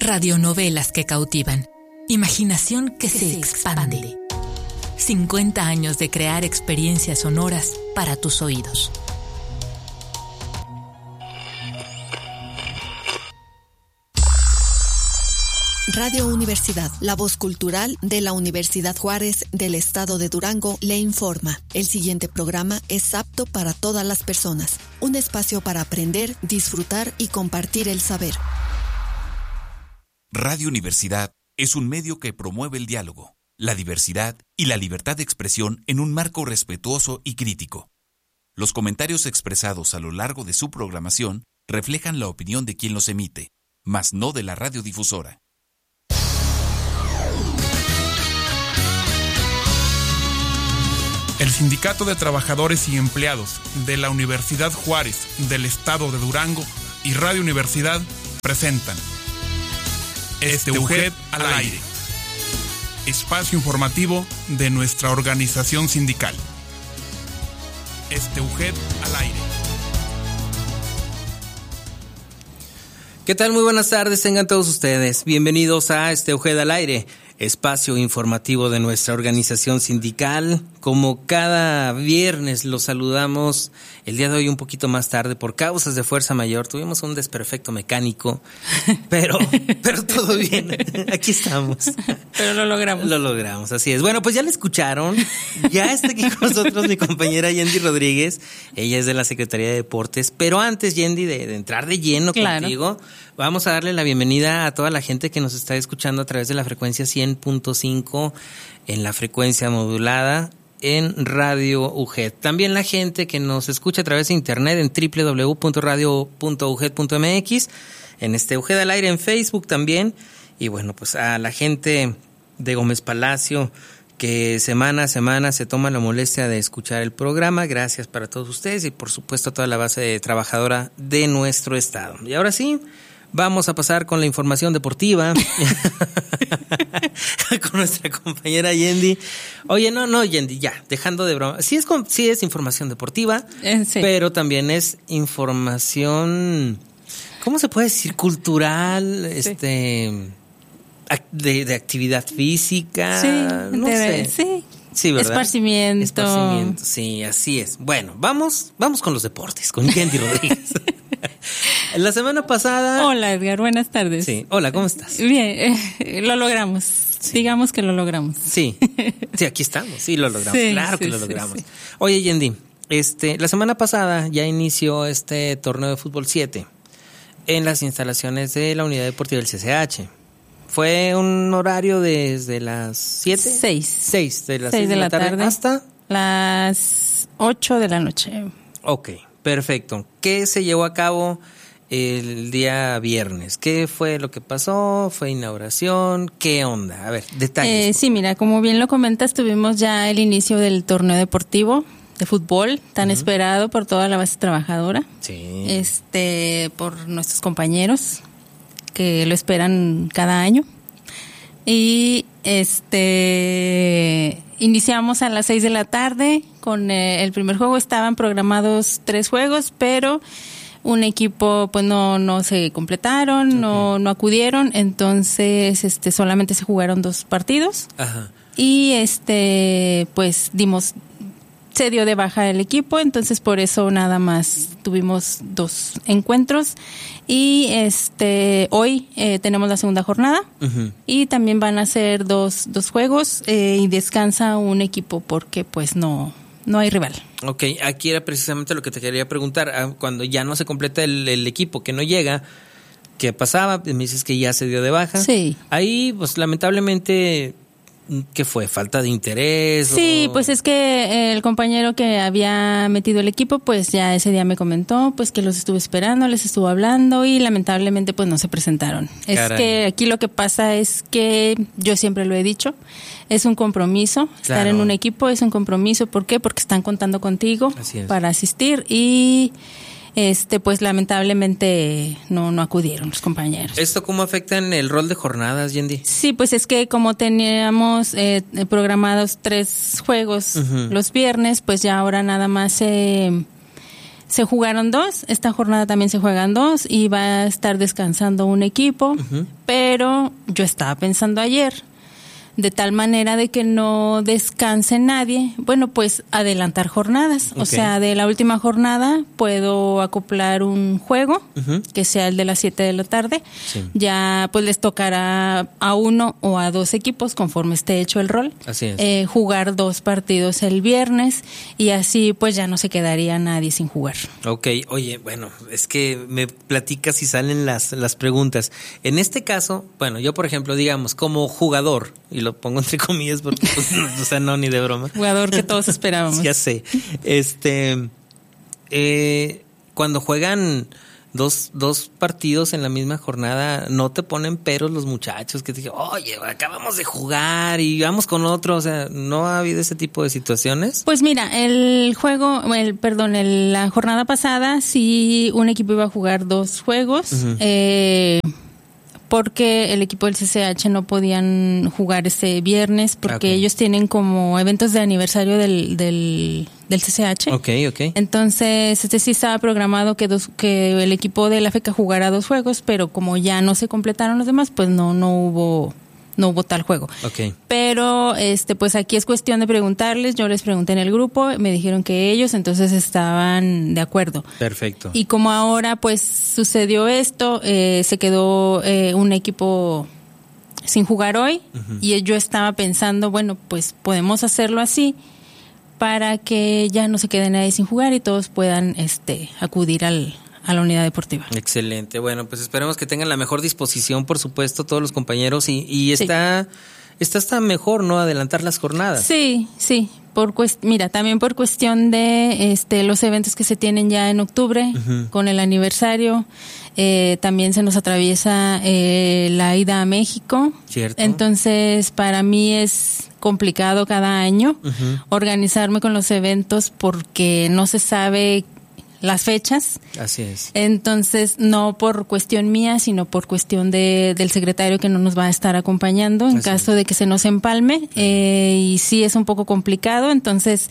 Radionovelas que cautivan. Imaginación que se expande. 50 años de crear experiencias sonoras para tus oídos. Radio Universidad, la voz cultural de la Universidad Juárez del Estado de Durango, le informa. El siguiente programa es apto para todas las personas. Un espacio para aprender, disfrutar y compartir el saber. Radio Universidad es un medio que promueve el diálogo, la diversidad y la libertad de expresión en un marco respetuoso y crítico. Los comentarios expresados a lo largo de su programación reflejan la opinión de quien los emite, mas no de la radiodifusora. El Sindicato de Trabajadores y Empleados de la Universidad Juárez del Estado de Durango y Radio Universidad presentan UJED al aire, espacio informativo de nuestra organización sindical. UJED al aire. ¿Qué tal? Muy buenas tardes, tengan todos ustedes. Bienvenidos a UJED al aire, espacio informativo de nuestra organización sindical. Como cada viernes los saludamos el día de hoy un poquito más tarde por causas de fuerza mayor. Tuvimos un desperfecto mecánico, pero todo bien. Aquí estamos. Pero lo logramos. Lo logramos, así es. Bueno, pues ya la escucharon. Ya está aquí con nosotros mi compañera Yendi Rodríguez. Ella es de la Secretaría de Deportes. Pero antes, Yendi, de entrar de lleno contigo, vamos a darle la bienvenida a toda la gente que nos está escuchando a través de la frecuencia 100.5 en la frecuencia modulada en Radio UJED. También la gente que nos escucha a través de internet en www.radio.ujed.mx, en UJED al aire en Facebook también. Y bueno, pues a la gente de Gómez Palacio que semana a semana se toma la molestia de escuchar el programa. Gracias para todos ustedes y por supuesto a toda la base trabajadora de nuestro estado. Y ahora sí, vamos a pasar con la información deportiva con nuestra compañera Yendi. Oye, no, Yendi, ya, dejando de broma. Sí es información deportiva, sí, pero también es información, ¿cómo se puede decir? Cultural, sí. De actividad física, sí, no sé. Sí. Sí, ¿verdad? Esparcimiento, sí, así es. Bueno, vamos con los deportes, con Yendi Rodríguez. La semana pasada... Hola, Edgar, buenas tardes. Sí, hola, ¿cómo estás? Bien, lo logramos. Sí. Digamos que lo logramos. Sí, aquí estamos, sí, lo logramos, sí, claro que lo logramos. Sí. Oye, Yendi, la semana pasada ya inició este torneo de fútbol 7 en las instalaciones de la unidad deportiva del CCH. Fue un horario desde las 7. 6 de las 6 de la tarde hasta las 8 de la noche. Ok, perfecto. ¿Qué se llevó a cabo el día viernes? ¿Qué fue lo que pasó? ¿Fue inauguración? ¿Qué onda? A ver, detalles. Sí, mira, como bien lo comentas, tuvimos ya el inicio del torneo deportivo de fútbol tan esperado por toda la base trabajadora. Sí. Por nuestros compañeros que lo esperan cada año. Y iniciamos a las 6 de la tarde con el primer juego. Estaban programados 3 juegos, pero un equipo pues no se completaron, okay, no acudieron, entonces solamente se jugaron 2 partidos. Ajá. Y pues se dio de baja el equipo, entonces por eso nada más tuvimos 2 encuentros. Y hoy tenemos la segunda jornada, uh-huh, y también van a ser 2 juegos y descansa un equipo porque pues no hay rival. Ok, aquí era precisamente lo que te quería preguntar. Cuando ya no se completa el equipo, que no llega, ¿qué pasaba? Me dices que ya se dio de baja. Sí. Ahí, pues lamentablemente, ¿qué fue? ¿Falta de interés? Sí, pues es que el compañero que había metido el equipo, pues ya ese día me comentó pues que los estuvo esperando, les estuvo hablando y lamentablemente pues no se presentaron. Caray. Es que aquí lo que pasa es que yo siempre lo he dicho, es un compromiso, claro, estar en un equipo es un compromiso. ¿Por qué? Porque están contando contigo para asistir y pues lamentablemente no acudieron los compañeros. ¿Esto cómo afecta en el rol de jornadas, Yendi? Sí, pues es que como teníamos programados 3 juegos, uh-huh, los viernes, pues ya ahora nada más Se jugaron 2, esta jornada también se juegan 2 y va a estar descansando un equipo, pero yo estaba pensando ayer, de tal manera de que no descanse nadie, bueno, pues adelantar jornadas. O sea, de la última jornada puedo acoplar un juego, que sea el de las 7 de la tarde. Sí. Ya pues les tocará a 1 o a 2 equipos, conforme esté hecho el rol. Así es. Jugar 2 partidos el viernes y así pues ya no se quedaría nadie sin jugar. Ok, oye, bueno, es que me platicas y salen las preguntas. En este caso, bueno, yo por ejemplo, digamos, como jugador, y lo pongo entre comillas porque, pues, o sea, no, ni de broma. Jugador que todos esperábamos. Ya sé. Cuando juegan dos partidos en la misma jornada, ¿no te ponen peros los muchachos que te dicen, oye, acabamos de jugar y vamos con otro? O sea, ¿no ha habido ese tipo de situaciones? Pues mira, la jornada pasada sí un equipo iba a jugar 2 juegos, porque el equipo del CCH no podían jugar ese viernes porque ellos tienen como eventos de aniversario del CCH. Okay. Entonces, sí estaba programado que el equipo de la FECA jugara 2 juegos, pero como ya no se completaron los demás, pues no hubo tal juego. Okay. Pero pues aquí es cuestión de preguntarles. Yo les pregunté en el grupo, me dijeron que ellos entonces estaban de acuerdo. Perfecto. Y como ahora pues sucedió esto, se quedó un equipo sin jugar hoy, y yo estaba pensando, bueno, pues podemos hacerlo así para que ya no se quede nadie sin jugar y todos puedan acudir a la unidad deportiva. Excelente. Bueno, pues esperemos que tengan la mejor disposición, por supuesto, todos los compañeros y está hasta mejor, ¿no? Adelantar las jornadas. Sí. Mira, también por cuestión de los eventos que se tienen ya en octubre, con el aniversario, también se nos atraviesa la ida a México. Cierto. Entonces, para mí es complicado cada año organizarme con los eventos porque no se sabe las fechas. Así es. Entonces, no por cuestión mía, sino por cuestión del secretario que no nos va a estar acompañando en caso de que se nos empalme. Y sí es un poco complicado, entonces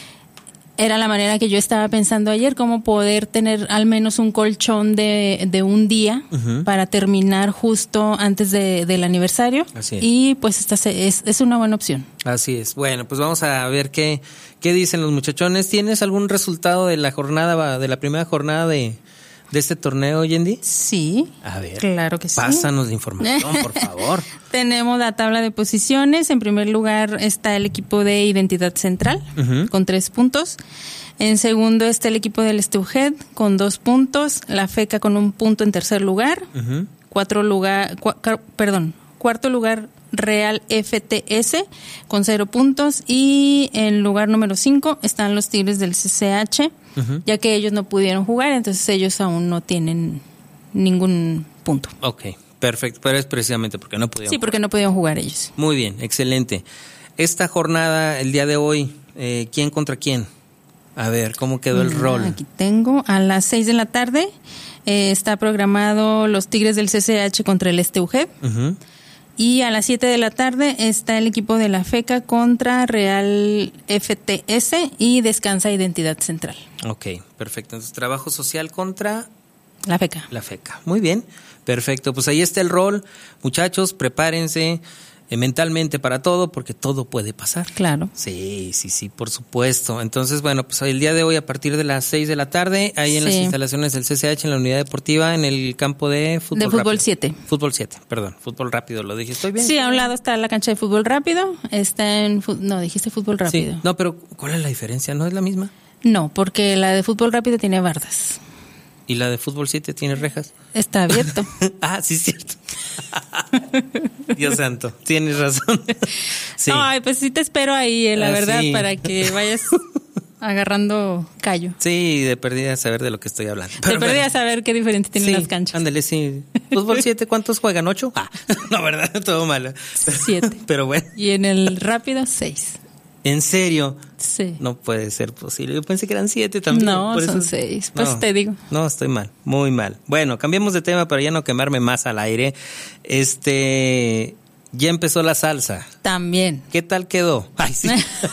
era la manera que yo estaba pensando ayer, cómo poder tener al menos un colchón de un día para terminar justo antes del aniversario. Así es. Y pues esta es una buena opción. Así es. Bueno, pues vamos a ver qué dicen los muchachones. ¿Tienes algún resultado de la primera jornada de este torneo, Yendi? Sí. A ver. Claro que sí. Pásanos la información, por favor. Tenemos la tabla de posiciones. En primer lugar está el equipo de Identidad Central con 3 puntos. En segundo está el equipo del Esteujet con 2 puntos. La FECA con 1 punto en tercer lugar. Cuarto lugar Real FTS con 0 puntos. Y en lugar número 5 están los Tigres del CCH, ya que ellos no pudieron jugar, entonces ellos aún no tienen ningún punto. Ok, perfecto, pero es precisamente porque no pudieron. Sí, porque no pudieron jugar ellos. Muy bien, excelente. Esta jornada, el día de hoy, ¿quién contra quién? A ver, ¿cómo quedó el rol? Aquí tengo, a las 6 de la tarde está programado los Tigres del CCH contra el Esteujet. Y a las 7 de la tarde está el equipo de la FECA contra Real FTS y descansa Identidad Central. Ok, perfecto. Entonces, trabajo social contra la FECA. La FECA. Muy bien, perfecto. Pues ahí está el rol. Muchachos, prepárense mentalmente para todo, porque todo puede pasar. Claro. Sí, por supuesto. Entonces, bueno, pues el día de hoy a partir de las 6 de la tarde, ahí en las instalaciones del CCH, en la unidad deportiva, en el campo de fútbol rápido. Fútbol 7. Fútbol 7, perdón, fútbol rápido, ¿lo dije? ¿Estoy bien? Sí, a un lado está la cancha de fútbol rápido, no, dijiste fútbol rápido. Sí. No, pero ¿cuál es la diferencia? ¿No es la misma? No, porque la de fútbol rápido tiene bardas. ¿Y la de fútbol 7 tiene rejas? Está abierto. Ah, sí, es cierto. Dios santo, tienes razón. Sí. Ay, pues sí te espero ahí, la verdad, sí, para que vayas agarrando callo. Sí, de perdida saber de lo que estoy hablando. De perdida saber qué diferente tienen las canchas. Ándale, sí. Fútbol 7, ¿cuántos juegan? ¿8? No, ¿verdad? Todo malo. 7. Pero bueno. Y en el rápido, 6. ¿En serio? Sí. No puede ser posible. Yo pensé que eran 7 también. No, son 6. Pues no, te digo. No, estoy mal. Muy mal. Bueno, cambiemos de tema para ya no quemarme más al aire. Ya empezó la salsa. También. ¿Qué tal quedó? Ay, sí.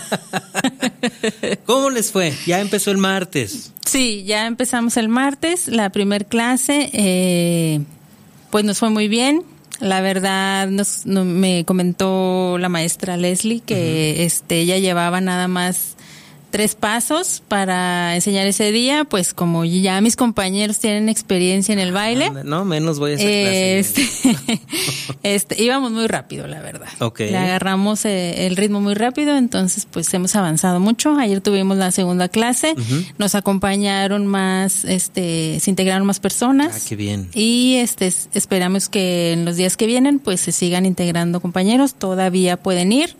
¿Cómo les fue? Ya empezó el martes. Sí, ya empezamos el martes, la primer clase, pues nos fue muy bien. La verdad, me comentó la maestra Leslie que ella llevaba nada más 3 pasos para enseñar ese día, pues como ya mis compañeros tienen experiencia en el baile. No, menos voy a hacer clase. Íbamos muy rápido, la verdad. Okay. Le agarramos el ritmo muy rápido, entonces pues hemos avanzado mucho. Ayer tuvimos la segunda clase, nos acompañaron más, se integraron más personas. Ah, qué bien. Y esperamos que en los días que vienen pues se sigan integrando compañeros, todavía pueden ir.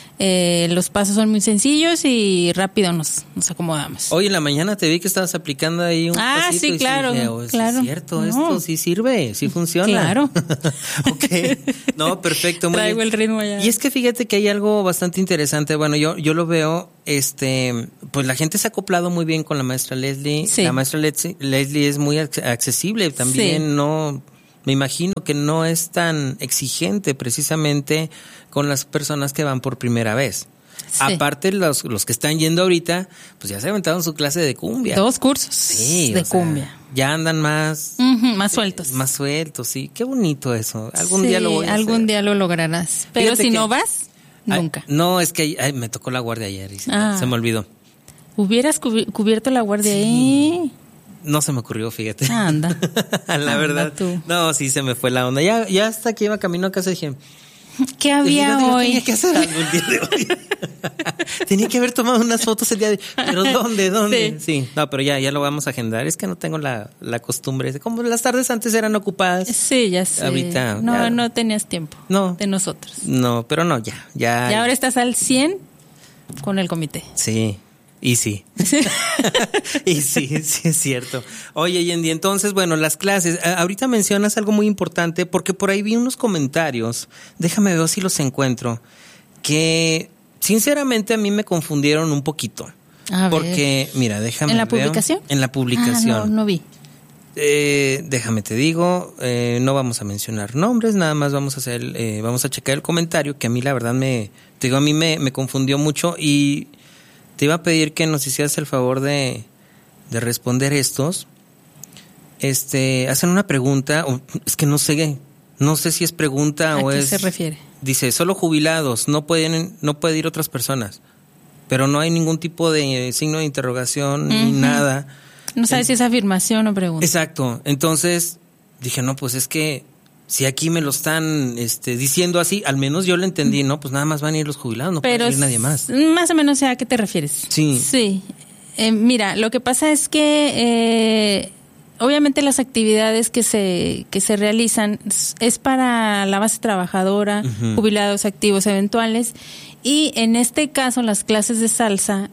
Los pasos son muy sencillos y rápido nos acomodamos. Hoy en la mañana te vi que estabas aplicando ahí un pasito. Sí, claro, claro. Es cierto, esto sí sirve, sí funciona. Claro. Ok, no, perfecto. Muy Traigo bien. El ritmo ya. Y es que fíjate que hay algo bastante interesante. Bueno, yo lo veo, pues la gente se ha acoplado muy bien con la maestra Leslie. Sí. La maestra Leslie es muy accesible también, sí. No... Me imagino que no es tan exigente precisamente con las personas que van por primera vez. Sí. Aparte, los que están yendo ahorita, pues ya se aventaron su clase de cumbia. 2 cursos de cumbia. Ya andan más... más sueltos. Más sueltos, sí. Qué bonito eso. Algún día lo voy a hacer. Algún día lo lograrás. Pero fíjate si no vas, nunca. No, es que me tocó la guardia ayer y se me olvidó. Hubieras cubierto la guardia ahí... No se me ocurrió, fíjate. Anda. La verdad. Tú. No, sí se me fue la onda. Ya hasta que iba camino a casa dije... ¿Qué había hoy? Tenía que hacer algo el día de hoy. Tenía que haber tomado unas fotos el día de hoy. ¿Pero dónde? Sí. No, pero ya lo vamos a agendar. Es que no tengo la costumbre. Como las tardes antes eran ocupadas. Sí, ya sé. Ahorita... No tenías tiempo. No. De nosotros. No, pero no, ya. Y ahora estás al 100 con el comité. Sí. Y sí. Y sí, es cierto. Oye, Yendi, entonces, bueno, las clases. Ahorita mencionas algo muy importante porque por ahí vi unos comentarios. Déjame ver si los encuentro. Que, sinceramente, a mí me confundieron un poquito. Porque, mira, déjame ver. ¿En la publicación? En la publicación. No vi. Déjame te digo, no vamos a mencionar nombres, nada más vamos a checar el comentario que a mí la verdad a mí me confundió mucho y te iba a pedir que nos hicieras el favor de responder estos. Hacen una pregunta, es que no sé si es pregunta o es... ¿A qué se refiere? Dice, solo jubilados, no pueden ir otras personas, pero no hay ningún tipo de signo de interrogación ni nada. No sabes si es afirmación o pregunta. Exacto, entonces dije, no, pues es que si aquí me lo están diciendo así, al menos yo lo entendí, ¿no? Pues nada más van a ir los jubilados, no puede ir nadie más. Más o menos sé a qué te refieres. Sí. Mira, lo que pasa es que obviamente las actividades que se realizan es para la base trabajadora, jubilados activos eventuales, y en este caso las clases de salsa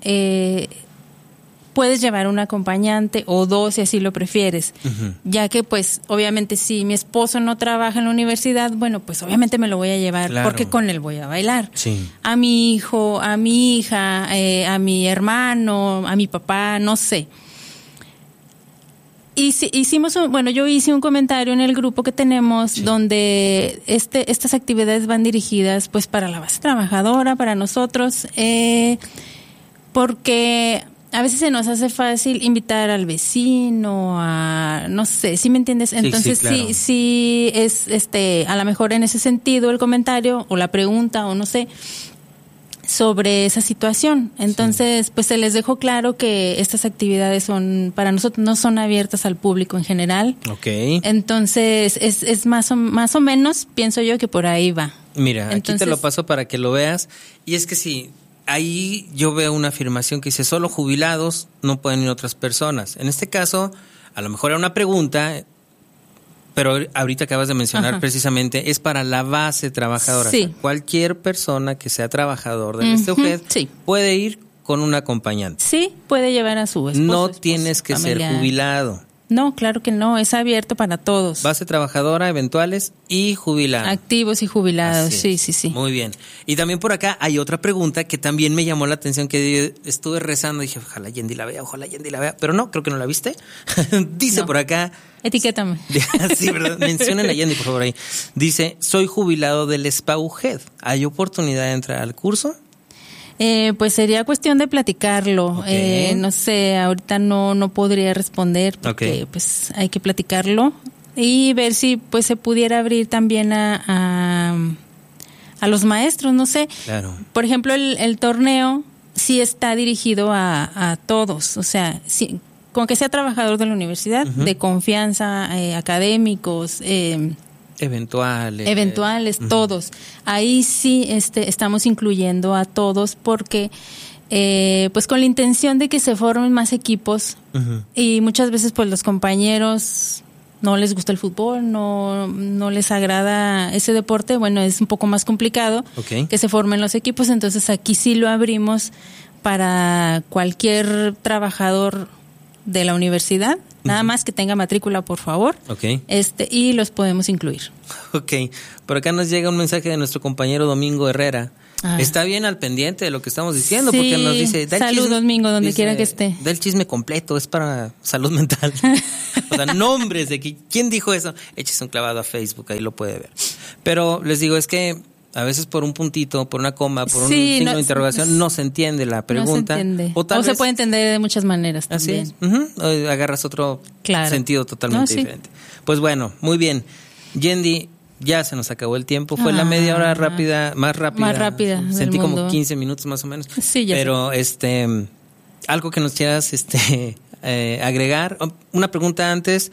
puedes llevar un acompañante o 2 si así lo prefieres, ya que pues obviamente si mi esposo no trabaja en la universidad, bueno, pues obviamente me lo voy a llevar, claro, porque con él voy a bailar. Sí. A mi hijo, a mi hija, a mi hermano, a mi papá, no sé. Y yo hice un comentario en el grupo que tenemos donde estas actividades van dirigidas pues para la base trabajadora, para nosotros, porque a veces se nos hace fácil invitar al vecino, no sé, ¿sí me entiendes? Entonces claro. sí es a lo mejor en ese sentido el comentario o la pregunta o no sé sobre esa situación. Entonces, pues se les dejó claro que estas actividades son para nosotros, no son abiertas al público en general. Okay. Entonces, es más o menos, pienso yo que por ahí va. Mira, aquí te lo paso para que lo veas. Y es que sí, ahí yo veo una afirmación que dice, solo jubilados, no pueden ir otras personas. En este caso, a lo mejor era una pregunta, pero ahorita acabas de mencionar precisamente, es para la base trabajadora. Sí. O sea, cualquier persona que sea trabajador del STUJED puede ir con un acompañante. Sí, puede llevar a su esposo. No tienes que familiar. ser jubilado. No, claro que no, es abierto para todos. Base trabajadora, eventuales y jubilados. Activos y jubilados, sí. Muy bien. Y también por acá hay otra pregunta que también me llamó la atención, que estuve rezando y dije, ojalá Yendi la vea, pero no, creo que no la viste. Dice por acá... Etiquétame. Sí, ¿verdad? Mencionen a Yendi, por favor, ahí. Dice, soy jubilado del SPA-UGED. ¿Hay oportunidad de entrar al curso? Pues sería cuestión de platicarlo. Okay. No sé, ahorita no podría responder porque pues hay que platicarlo y ver si pues se pudiera abrir también a los maestros, no sé. Claro. Por ejemplo, el torneo sí está dirigido a todos, o sea, sí, con que sea trabajador de la universidad, de confianza, académicos, eventuales, todos. Ahí sí estamos incluyendo a todos porque pues con la intención de que se formen más equipos y muchas veces pues los compañeros no les gusta el fútbol, no les agrada ese deporte, bueno, es un poco más complicado que se formen los equipos, entonces aquí sí lo abrimos para cualquier trabajador de la universidad. Nada más que tenga matrícula, por favor. Y los podemos incluir. Por acá nos llega un mensaje de nuestro compañero Domingo Herrera. Está bien al pendiente de lo que estamos diciendo, porque nos dice... Salud, Domingo, donde quiera que esté. Da el chisme completo, es para salud mental. O sea, nombres de quién dijo eso. Échese un clavado a Facebook, ahí lo puede ver. Pero les digo, es que a veces por un puntito, por una coma, por un signo de interrogación, no se entiende la pregunta. No se entiende. O se puede entender de muchas maneras también. Así es. Agarras otro sentido totalmente diferente. Pues bueno, muy bien. Yendi, ya se nos acabó el tiempo. Fue la media hora más rápida. Sentí como 15 minutos más o menos. Sí, ya pero algo que nos quieras agregar. Una pregunta antes.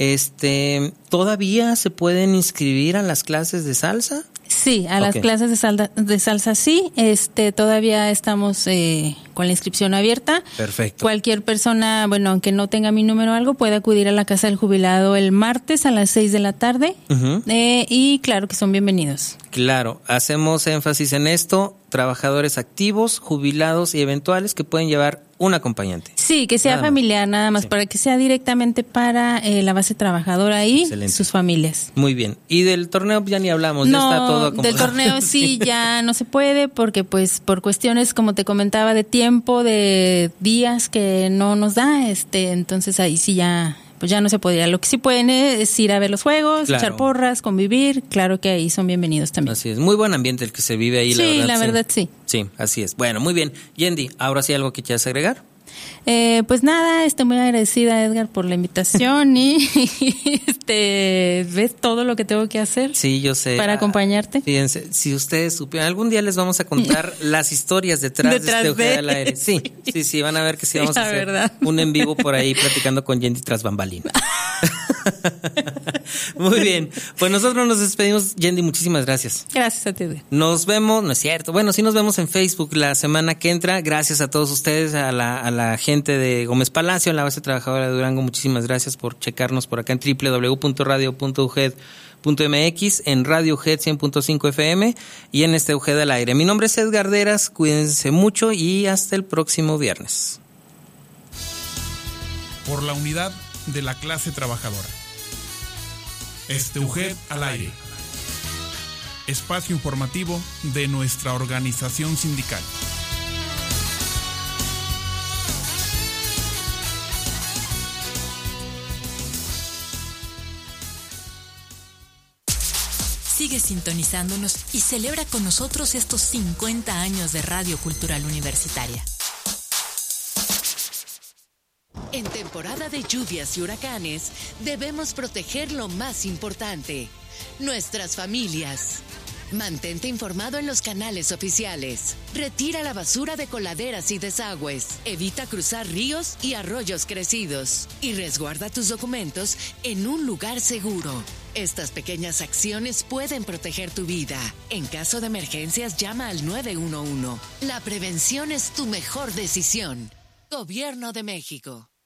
¿Todavía se pueden inscribir a las clases de salsa? Sí, a las clases de salsa sí. Todavía estamos con la inscripción abierta. Perfecto. Cualquier persona, bueno, aunque no tenga mi número o algo, puede acudir a la Casa del Jubilado el martes a las 6 de la tarde. Y claro que son bienvenidos. Claro, hacemos énfasis en esto. Trabajadores activos, jubilados y eventuales que pueden llevar un acompañante. Sí, que sea familiar nada más, para que sea directamente para la base trabajadora y sus familias. Muy bien. Y del torneo ya ni hablamos, ya está todo acomodado. Del torneo sí ya no se puede porque pues por cuestiones, como te comentaba, de tiempo, de días que no nos da, entonces ahí sí ya... pues ya no se podría. Lo que sí pueden es ir a ver los juegos, echar porras, convivir. Claro que ahí son bienvenidos también. Así es. Muy buen ambiente el que se vive ahí, sí, la verdad. Sí. Sí, así es. Bueno, muy bien. Yendi, ¿ahora sí algo que quieras agregar? Pues nada, estoy muy agradecida, Edgar, por la invitación y ves todo lo que tengo que hacer. Sí, yo sé. Para acompañarte. Fíjense, si ustedes supieran, algún día les vamos a contar las historias detrás de UGED al aire. Sí, van a ver que sí vamos a hacer un en vivo por ahí platicando con Yendi tras bambalina. Muy bien, pues nosotros nos despedimos. Yendi, muchísimas gracias. Gracias a ti. Nos vemos, no es cierto, bueno, sí nos vemos en Facebook la semana que entra. Gracias a todos ustedes, a la gente de Gómez Palacio, a la base trabajadora de Durango, muchísimas gracias por checarnos por acá en www.radio.uged.mx, en Radio UGED 100.5 FM y en UGED al aire. Mi nombre es Edgar Deras, cuídense mucho y hasta el próximo viernes. Por la unidad de la clase trabajadora. UGED al aire. Espacio informativo de nuestra organización sindical. Sigue sintonizándonos y celebra con nosotros estos 50 años de Radio Cultural Universitaria. En temporada de lluvias y huracanes, debemos proteger lo más importante, nuestras familias. Mantente informado en los canales oficiales. Retira la basura de coladeras y desagües. Evita cruzar ríos y arroyos crecidos. Y resguarda tus documentos en un lugar seguro. Estas pequeñas acciones pueden proteger tu vida. En caso de emergencias, llama al 911. La prevención es tu mejor decisión. Gobierno de México.